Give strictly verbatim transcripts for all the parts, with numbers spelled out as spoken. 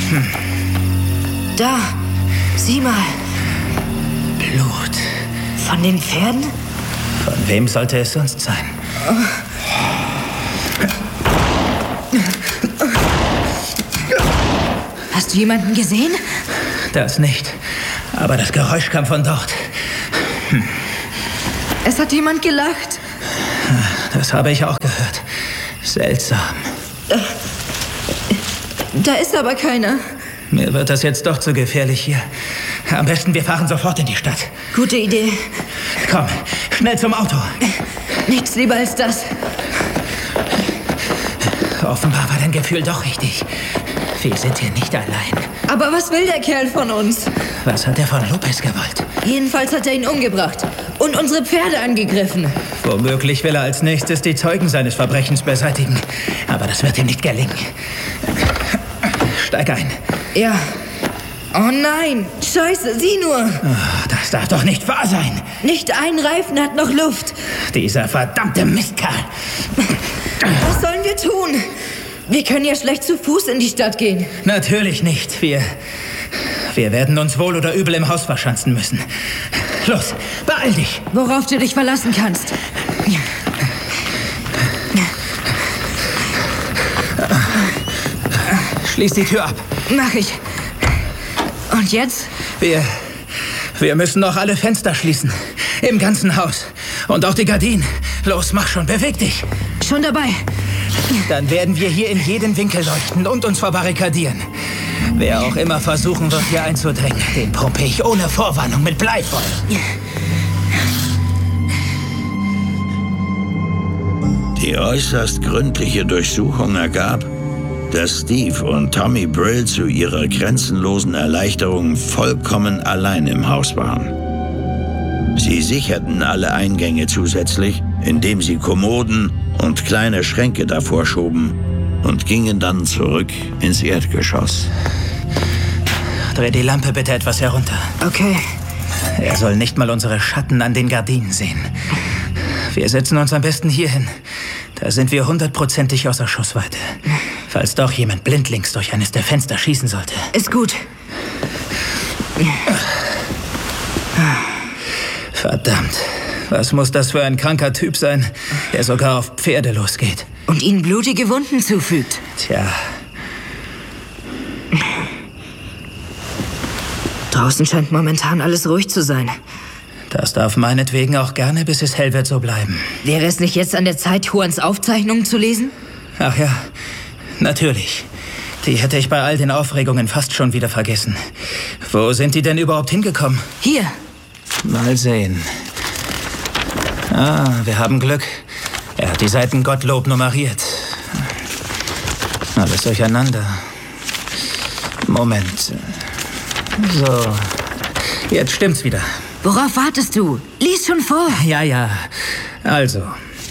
Hm. Da, sieh mal. Blut. Von den Pferden? Von wem sollte es sonst sein? Oh. Hast du jemanden gesehen? Das nicht. Aber das Geräusch kam von dort. Hm. Es hat jemand gelacht. Das habe ich auch gehört. Seltsam. Da ist aber keiner. Mir wird das jetzt doch zu gefährlich hier. Am besten, wir fahren sofort in die Stadt. Gute Idee. Komm, schnell zum Auto. Nichts lieber als das. Offenbar war dein Gefühl doch richtig. Wir sind hier nicht allein. Aber was will der Kerl von uns? Was hat er von Lopez gewollt? Jedenfalls hat er ihn umgebracht und unsere Pferde angegriffen. Womöglich will er als nächstes die Zeugen seines Verbrechens beseitigen. Aber das wird ihm nicht gelingen. Steig ein. Ja. Oh nein, Scheiße, sieh nur. Oh, das darf doch nicht wahr sein. Nicht ein Reifen hat noch Luft. Dieser verdammte Mistkerl. Was sollen wir tun? Wir können ja schlecht zu Fuß in die Stadt gehen. Natürlich nicht. Wir, wir werden uns wohl oder übel im Haus verschanzen müssen. Los, beeil dich. Worauf du dich verlassen kannst. Schließ die Tür ab. Mach ich. Und jetzt? Wir, wir müssen noch alle Fenster schließen. Im ganzen Haus. Und auch die Gardinen. Los, mach schon, beweg dich. Schon dabei. Dann werden wir hier in jeden Winkel leuchten und uns verbarrikadieren. Wer auch immer versuchen wird, hier einzudringen, den pumpe ich ohne Vorwarnung mit Blei voll. Die äußerst gründliche Durchsuchung ergab, dass Steve und Tommy Brill zu ihrer grenzenlosen Erleichterung vollkommen allein im Haus waren. Sie sicherten alle Eingänge zusätzlich, indem sie Kommoden und kleine Schränke davor schoben und gingen dann zurück ins Erdgeschoss. Dreh die Lampe bitte etwas herunter. Okay. Er soll nicht mal unsere Schatten an den Gardinen sehen. Wir setzen uns am besten hier hin. Da sind wir hundertprozentig außer Schussweite. Falls doch jemand blindlings durch eines der Fenster schießen sollte. Ist gut. Verdammt. Was muss das für ein kranker Typ sein, der sogar auf Pferde losgeht? Und ihnen blutige Wunden zufügt. Tja. Draußen scheint momentan alles ruhig zu sein. Das darf meinetwegen auch gerne, bis es hell wird, so bleiben. Wäre es nicht jetzt an der Zeit, Juans Aufzeichnungen zu lesen? Ach ja, natürlich. Die hätte ich bei all den Aufregungen fast schon wieder vergessen. Wo sind die denn überhaupt hingekommen? Hier. Mal sehen. Ah, wir haben Glück. Er hat die Seiten Gottlob nummeriert. Alles durcheinander. Moment. So. Jetzt stimmt's wieder. Worauf wartest du? Lies schon vor. Ja, ja. Also.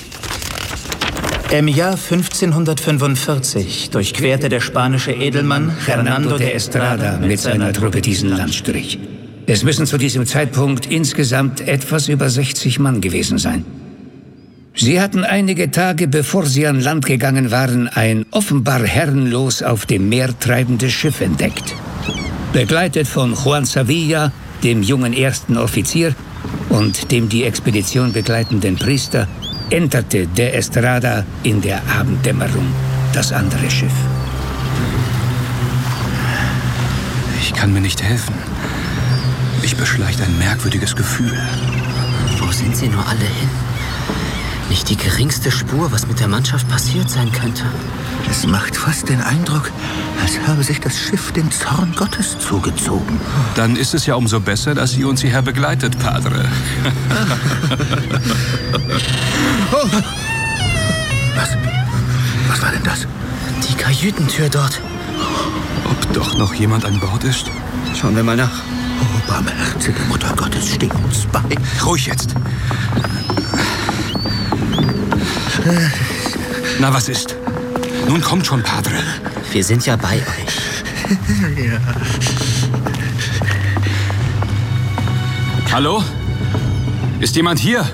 Im Jahr fünfzehnhundertfünfundvierzig durchquerte der spanische Edelmann Hernando de Estrada mit seiner Truppe diesen Landstrich. Es müssen zu diesem Zeitpunkt insgesamt etwas über sechzig Mann gewesen sein. Sie hatten einige Tage, bevor sie an Land gegangen waren, ein offenbar herrenlos auf dem Meer treibendes Schiff entdeckt. Begleitet von Juan Sevilla, dem jungen ersten Offizier, und dem die Expedition begleitenden Priester, enterte de Estrada in der Abenddämmerung das andere Schiff. Ich kann mir nicht helfen. Mich beschleicht ein merkwürdiges Gefühl. Wo sind sie nur alle hin? Nicht die geringste Spur, was mit der Mannschaft passiert sein könnte. Es macht fast den Eindruck, als habe sich das Schiff den Zorn Gottes zugezogen. Dann ist es ja umso besser, dass Sie uns hierher begleitet, Padre. Oh. Was? Was war denn das? Die Kajütentür dort. Ob doch noch jemand an Bord ist? Schauen wir mal nach. Oh, barmherzige Mutter Gottes, steh uns bei. Ruhig jetzt. Na, was ist? Nun kommt schon, Padre. Wir sind ja bei euch. Ja. Hallo? Ist jemand hier?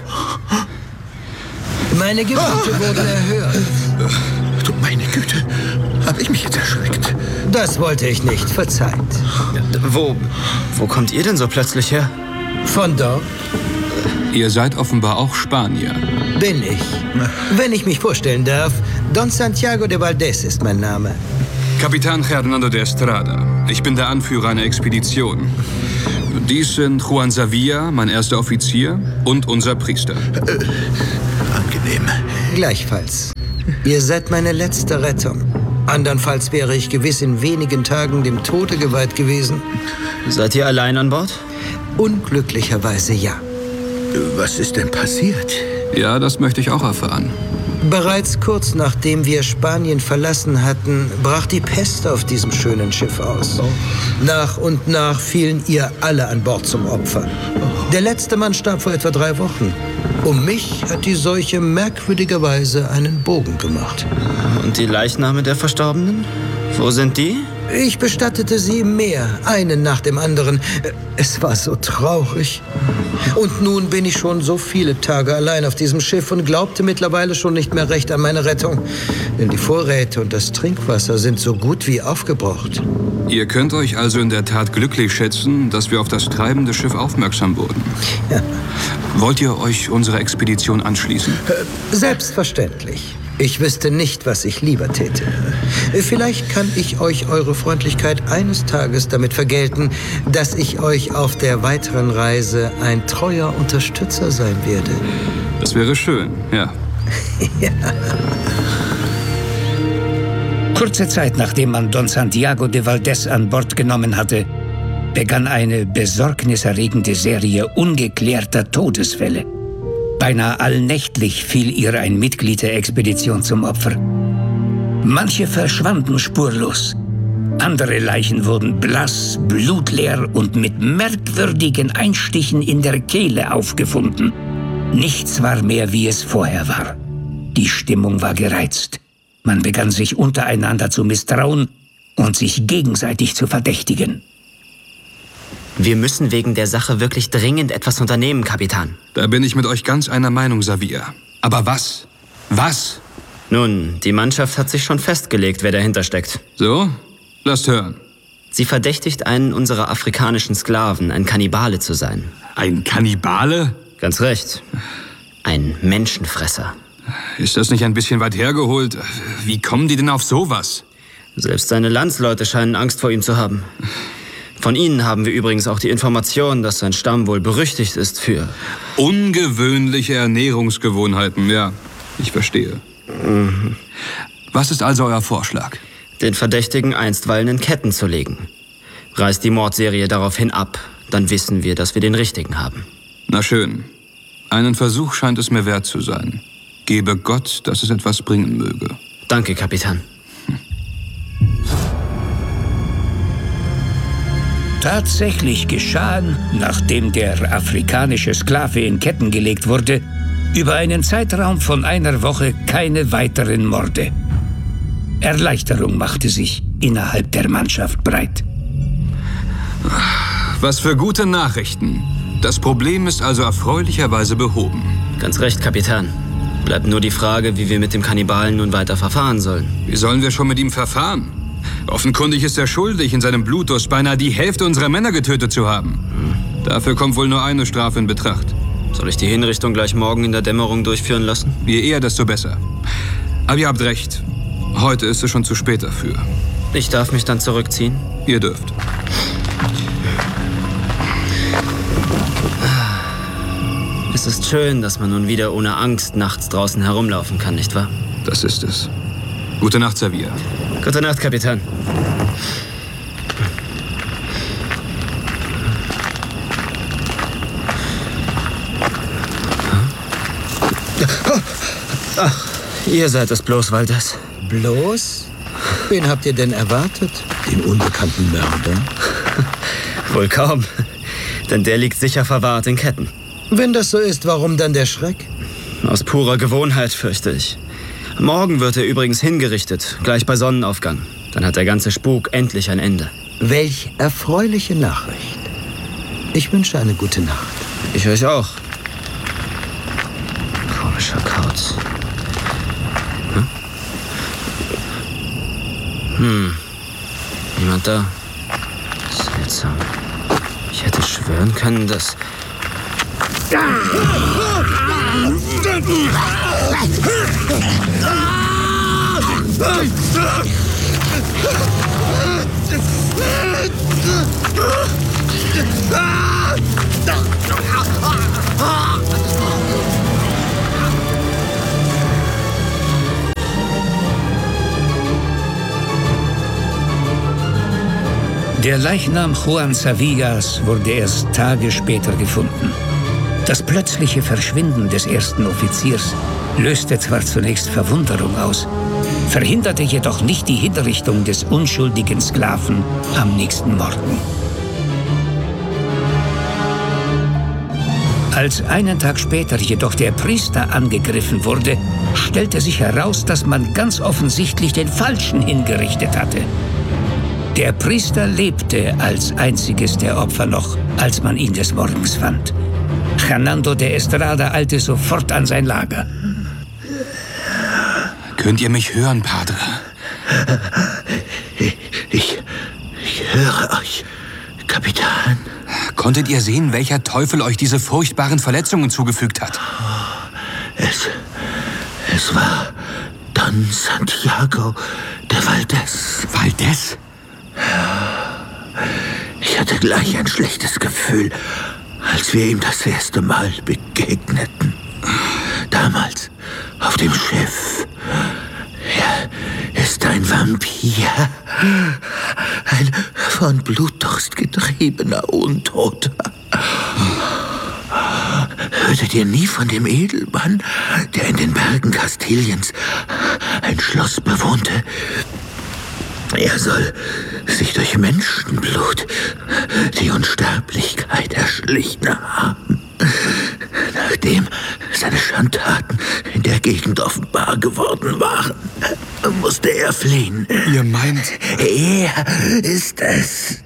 Meine Gebote wurden erhört. Du meine Güte, habe ich mich jetzt erschreckt. Das wollte ich nicht. Verzeiht. Wo, wo kommt ihr denn so plötzlich her? Von dort Ihr seid offenbar auch Spanier. bin ich. Wenn ich mich vorstellen darf, Don Santiago de Valdés ist mein Name. Kapitän Hernando de Estrada. Ich bin der Anführer einer Expedition. Dies sind Juan Savia, mein erster Offizier, und unser Priester. Äh, angenehm. Gleichfalls. Ihr seid meine letzte Rettung. Andernfalls wäre ich gewiss in wenigen Tagen dem Tode geweiht gewesen. Seid ihr allein an Bord? Unglücklicherweise ja. Was ist denn passiert? Ja, das möchte ich auch erfahren. Bereits kurz nachdem wir Spanien verlassen hatten, brach die Pest auf diesem schönen Schiff aus. Nach und nach fielen ihr alle an Bord zum Opfer. Der letzte Mann starb vor etwa drei Wochen. Um mich hat die Seuche merkwürdigerweise einen Bogen gemacht. Und die Leichname der Verstorbenen? Wo sind die? Ich bestattete sie im Meer, einen nach dem anderen. Es war so traurig. Und nun bin ich schon so viele Tage allein auf diesem Schiff und glaubte mittlerweile schon nicht mehr recht an meine Rettung. Denn die Vorräte und das Trinkwasser sind so gut wie aufgebraucht. Ihr könnt euch also in der Tat glücklich schätzen, dass wir auf das treibende Schiff aufmerksam wurden. Ja. Wollt ihr euch unserer Expedition anschließen? Selbstverständlich. Ich wüsste nicht, was ich lieber täte. Vielleicht kann ich euch eure Freundlichkeit eines Tages damit vergelten, dass ich euch auf der weiteren Reise ein treuer Unterstützer sein werde. Das wäre schön, ja. Ja. Kurze Zeit nachdem man Don Santiago de Valdés an Bord genommen hatte, begann eine besorgniserregende Serie ungeklärter Todesfälle. Beinahe allnächtlich fiel ihr ein Mitglied der Expedition zum Opfer. Manche verschwanden spurlos. Andere Leichen wurden blass, blutleer und mit merkwürdigen Einstichen in der Kehle aufgefunden. Nichts war mehr, wie es vorher war. Die Stimmung war gereizt. Man begann sich untereinander zu misstrauen und sich gegenseitig zu verdächtigen. Wir müssen wegen der Sache wirklich dringend etwas unternehmen, Kapitän. Da bin ich mit euch ganz einer Meinung, Savia. Aber was? Was? Nun, die Mannschaft hat sich schon festgelegt, wer dahinter steckt. So? Lasst hören. Sie verdächtigt einen unserer afrikanischen Sklaven, ein Kannibale zu sein. Ein Kannibale? Ganz recht. Ein Menschenfresser. Ist das nicht ein bisschen weit hergeholt? Wie kommen die denn auf sowas? Selbst seine Landsleute scheinen Angst vor ihm zu haben. Von Ihnen haben wir übrigens auch die Information, dass sein Stamm wohl berüchtigt ist für... Ungewöhnliche Ernährungsgewohnheiten, ja. Ich verstehe. Mhm. Was ist also euer Vorschlag? Den Verdächtigen einstweilen in Ketten zu legen. Reißt die Mordserie daraufhin ab, dann wissen wir, dass wir den Richtigen haben. Na schön. Einen Versuch scheint es mir wert zu sein. Gebe Gott, dass es etwas bringen möge. Danke, Kapitän. Tatsächlich geschahen, nachdem der afrikanische Sklave in Ketten gelegt wurde, über einen Zeitraum von einer Woche keine weiteren Morde. Erleichterung machte sich innerhalb der Mannschaft breit. Was für gute Nachrichten. Das Problem ist also erfreulicherweise behoben. Ganz recht, Kapitän. Bleibt nur die Frage, wie wir mit dem Kannibalen nun weiter verfahren sollen. Wie sollen wir schon mit ihm verfahren? Offenkundig ist er schuldig, in seinem Blutdurst beinahe die Hälfte unserer Männer getötet zu haben. Hm. Dafür kommt wohl nur eine Strafe in Betracht. Soll ich die Hinrichtung gleich morgen in der Dämmerung durchführen lassen? Je eher, desto besser. Aber ihr habt recht. Heute ist es schon zu spät dafür. Ich darf mich dann zurückziehen? Ihr dürft. Es ist schön, dass man nun wieder ohne Angst nachts draußen herumlaufen kann, nicht wahr? Das ist es. Gute Nacht, Savia. Gute Nacht, Kapitän. Ach, ihr seid es bloß, Valdés. Bloß? Wen habt ihr denn erwartet? Den unbekannten Mörder? Wohl kaum, denn der liegt sicher verwahrt in Ketten. Wenn das so ist, warum dann der Schreck? Aus purer Gewohnheit, fürchte ich. Morgen wird er übrigens hingerichtet, gleich bei Sonnenaufgang. Dann hat der ganze Spuk endlich ein Ende. Welch erfreuliche Nachricht. Ich wünsche eine gute Nacht. Ich euch auch. Komischer Kauz. Hm? Hm. niemand da. Seltsam. Ich hätte schwören können, dass... Der Leichnam Juan Savillas wurde erst Tage später gefunden. Das plötzliche Verschwinden des ersten Offiziers löste zwar zunächst Verwunderung aus, verhinderte jedoch nicht die Hinrichtung des unschuldigen Sklaven am nächsten Morgen. Als einen Tag später jedoch der Priester angegriffen wurde, stellte sich heraus, dass man ganz offensichtlich den Falschen hingerichtet hatte. Der Priester lebte als einziges der Opfer noch, als man ihn des Morgens fand. Hernando de Estrada eilte sofort an sein Lager. Könnt ihr mich hören, Padre? Ich, ich, ich höre euch, Kapitän. Konntet ihr sehen, welcher Teufel euch diese furchtbaren Verletzungen zugefügt hat? Es, es war Don Santiago de Valdés. Valdés? Ich hatte gleich ein schlechtes Gefühl, als wir ihm das erste Mal begegneten. Damals auf dem Schiff. Er ist ein Vampir. Ein von Blutdurst getriebener Untoter. Hörtet ihr nie von dem Edelmann, der in den Bergen Kastiliens ein Schloss bewohnte? Er soll sich durch Menschenblut die Unsterblichkeit erschlichen haben. Nachdem seine Schandtaten in der Gegend offenbar geworden waren, musste er fliehen. Ihr meint... Er ist es.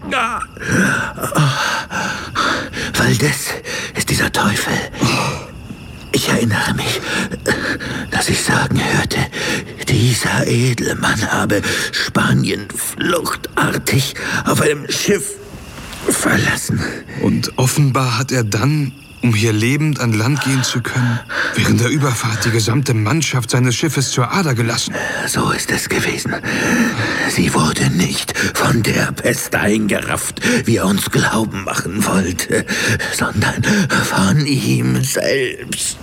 Valdés ist dieser Teufel. Ich erinnere mich, dass ich sagen hörte, dieser Edelmann habe Spanien fluchtartig auf einem Schiff verlassen. Und offenbar hat er dann, um hier lebend an Land gehen zu können, während der Überfahrt die gesamte Mannschaft seines Schiffes zur Ader gelassen. So ist es gewesen. Sie wurde nicht von der Pest eingerafft, wie er uns glauben machen wollte, sondern von ihm selbst.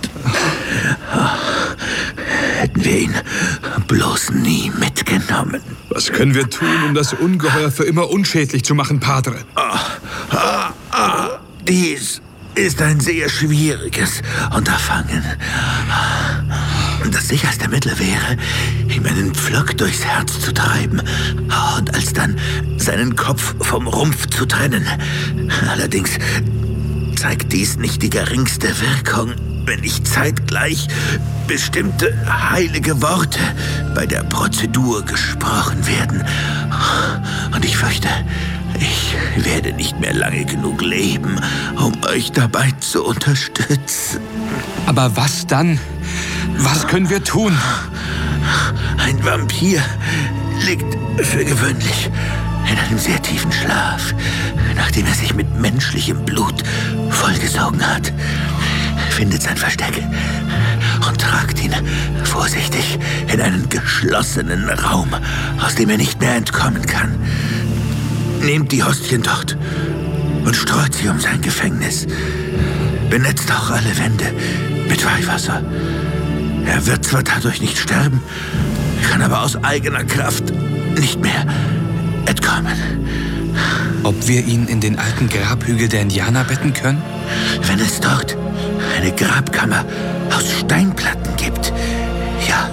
Hätten wir ihn bloß nie mitgenommen. Was können wir tun, um das Ungeheuer für immer unschädlich zu machen, Padre? Ah, ah, ah, dies ist ein sehr schwieriges Unterfangen. Das sicherste Mittel wäre, ihm einen Pflock durchs Herz zu treiben und alsdann seinen Kopf vom Rumpf zu trennen. Allerdings zeigt dies nicht die geringste Wirkung, wenn nicht zeitgleich bestimmte heilige Worte bei der Prozedur gesprochen werden. Und ich fürchte, ich werde nicht mehr lange genug leben, um euch dabei zu unterstützen. Aber was dann? Was können wir tun? Ein Vampir liegt für gewöhnlich in einem sehr tiefen Schlaf, nachdem er sich mit menschlichem Blut vollgesogen hat. Findet sein Versteck und tragt ihn vorsichtig in einen geschlossenen Raum, aus dem er nicht mehr entkommen kann. Nehmt die Hostien dort und streut sie um sein Gefängnis. Benetzt auch alle Wände mit Weihwasser. Er wird zwar dadurch nicht sterben, kann aber aus eigener Kraft nicht mehr entkommen. Ob wir ihn in den alten Grabhügel der Indianer betten können? Wenn es dort eine Grabkammer aus Steinplatten gibt, ja.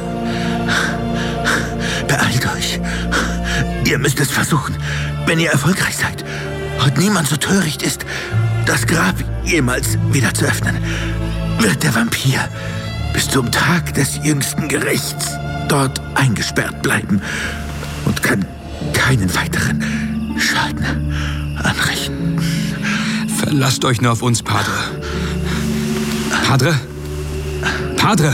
Beeilt euch. Ihr müsst es versuchen, wenn ihr erfolgreich seid und niemand so töricht ist, das Grab jemals wieder zu öffnen, wird der Vampir bis zum Tag des jüngsten Gerichts dort eingesperrt bleiben und kann keinen weiteren Schaden anrichten. Verlasst euch nur auf uns, Padre. Padre? Padre!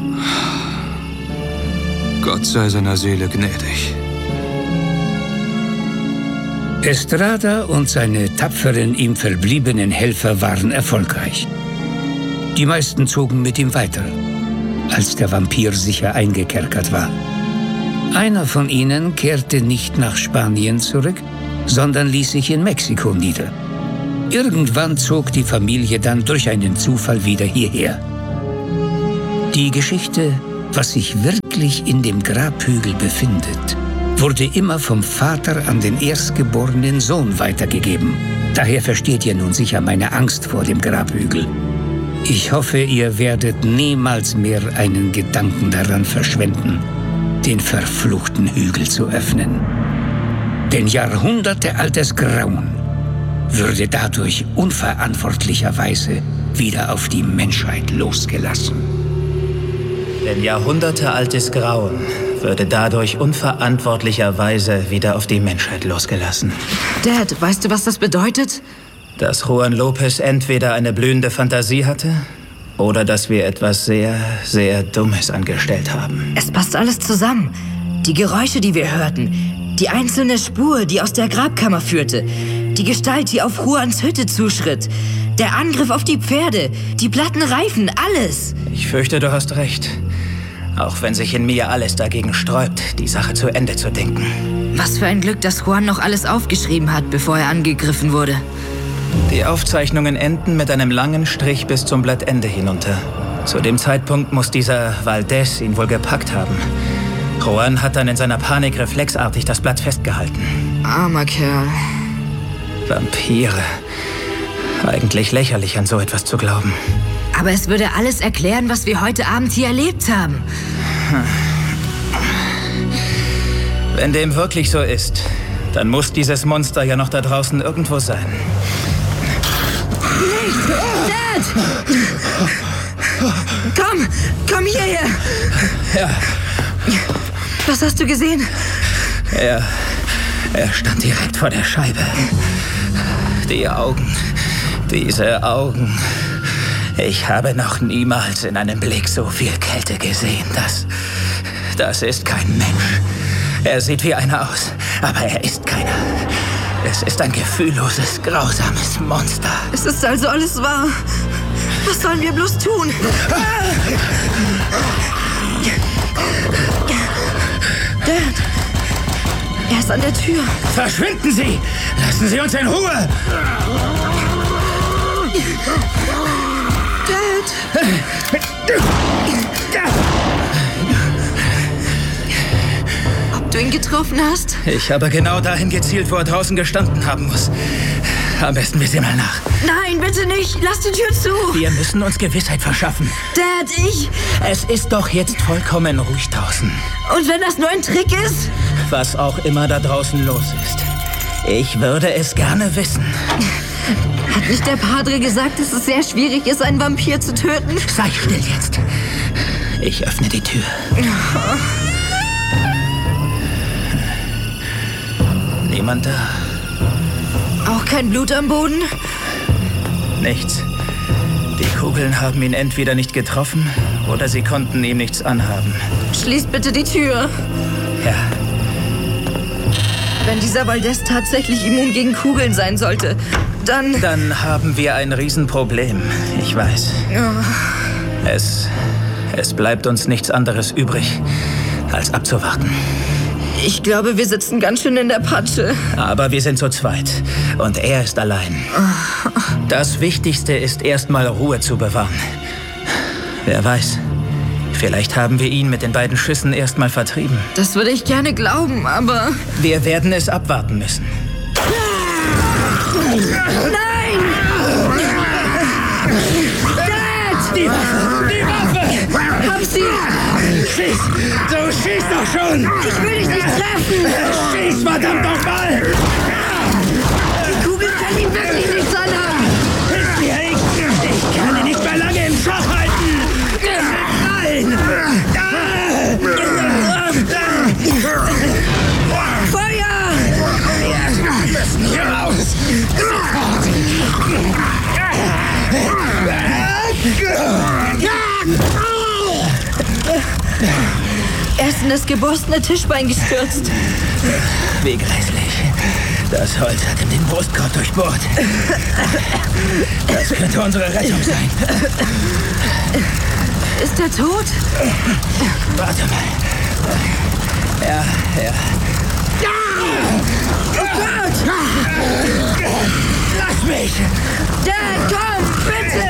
Gott sei seiner Seele gnädig. Estrada und seine tapferen ihm verbliebenen Helfer waren erfolgreich. Die meisten zogen mit ihm weiter, als der Vampir sicher eingekerkert war. Einer von ihnen kehrte nicht nach Spanien zurück, sondern ließ sich in Mexiko nieder. Irgendwann zog die Familie dann durch einen Zufall wieder hierher. Die Geschichte, was sich wirklich in dem Grabhügel befindet, wurde immer vom Vater an den erstgeborenen Sohn weitergegeben. Daher versteht ihr nun sicher meine Angst vor dem Grabhügel. Ich hoffe, ihr werdet niemals mehr einen Gedanken daran verschwenden, den verfluchten Hügel zu öffnen. Denn jahrhundertealtes Grauen würde dadurch unverantwortlicherweise wieder auf die Menschheit losgelassen. Denn jahrhundertealtes Grauen würde dadurch unverantwortlicherweise wieder auf die Menschheit losgelassen. Dad, weißt du, was das bedeutet? Dass Juan Lopez entweder eine blühende Fantasie hatte oder dass wir etwas sehr, sehr Dummes angestellt haben. Es passt alles zusammen. Die Geräusche, die wir hörten, die einzelne Spur, die aus der Grabkammer führte, die Gestalt, die auf Juans Hütte zuschritt, der Angriff auf die Pferde, die platten Reifen, alles. Ich fürchte, du hast recht. Auch wenn sich in mir alles dagegen sträubt, die Sache zu Ende zu denken. Was für ein Glück, dass Juan noch alles aufgeschrieben hat, bevor er angegriffen wurde. Die Aufzeichnungen enden mit einem langen Strich bis zum Blattende hinunter. Zu dem Zeitpunkt muss dieser Valdez ihn wohl gepackt haben. Juan hat dann in seiner Panik reflexartig das Blatt festgehalten. Armer Kerl. Vampire. Eigentlich lächerlich, an so etwas zu glauben. Aber es würde alles erklären, was wir heute Abend hier erlebt haben. Wenn dem wirklich so ist, dann muss dieses Monster ja noch da draußen irgendwo sein. Nicht! Dad! Komm! Komm hierher! Ja. Was hast du gesehen? Er... er stand direkt vor der Scheibe. Die Augen... diese Augen... Ich habe noch niemals in einem Blick so viel Kälte gesehen. Das... das ist kein Mensch. Er sieht wie einer aus, aber er ist keiner. Es ist ein gefühlloses, grausames Monster. Es ist also alles wahr. Was sollen wir bloß tun? Dad, er ist an der Tür. Verschwinden Sie! Lassen Sie uns in Ruhe! Dad! Ob du ihn getroffen hast? Ich habe genau dahin gezielt, wo er draußen gestanden haben muss. Am besten wir sehen mal nach. Nein, bitte nicht. Lass die Tür zu. Wir müssen uns Gewissheit verschaffen. Dad, ich... Es ist doch jetzt vollkommen ruhig draußen. Und wenn das nur ein Trick ist? Was auch immer da draußen los ist. Ich würde es gerne wissen. Hat nicht der Padre gesagt, dass es sehr schwierig ist, einen Vampir zu töten? Sei still jetzt. Ich öffne die Tür. Niemand da. Auch kein Blut am Boden? Nichts. Die Kugeln haben ihn entweder nicht getroffen oder sie konnten ihm nichts anhaben. Schließt bitte die Tür. Ja. Wenn dieser Valdez tatsächlich immun gegen Kugeln sein sollte, dann... Dann haben wir ein Riesenproblem. Ich weiß. Ja. Es... es bleibt uns nichts anderes übrig, als abzuwarten. Ich glaube, wir sitzen ganz schön in der Patsche. Aber wir sind zu zweit. Und er ist allein. Das Wichtigste ist, erstmal Ruhe zu bewahren. Wer weiß, vielleicht haben wir ihn mit den beiden Schüssen erstmal vertrieben. Das würde ich gerne glauben, aber... Wir werden es abwarten müssen. Nein! Dad! Die Waffe! Die Waffe! Hab sie! Schieß! Du schießt doch schon! Ich will dich nicht treffen! Schieß, verdammt nochmal! Die Kugel kann ihm wirklich nichts anhaben! Hilf mir! Ich, ich kann ihn nicht mehr lange im Schach halten! Nein! Feuer! Wir müssen hier raus! Sofort! Er ist in das geborstene Tischbein gestürzt. Wie grässlich. Das Holz hat ihm den Brustkorb durchbohrt. Das könnte unsere Rettung sein. Ist er tot? Warte mal. Ja, ja. Oh Gott! Lass mich! Dad, komm, bitte!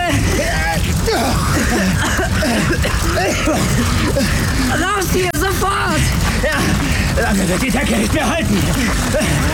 Raus hier, sofort! Ja, lange wird die Decke nicht mehr halten.